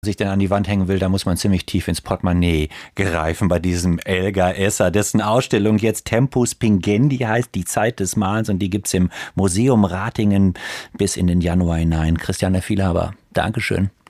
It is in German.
sich denn an die Wand hängen will, da muss man ziemlich tief ins Portemonnaie greifen bei diesem Elgar Esser, dessen Ausstellung jetzt Tempus Pingendi heißt, die Zeit des Malens, und die gibt's im Museum Ratingen bis in den Januar hinein. Christiane Vielhaber, Dankeschön.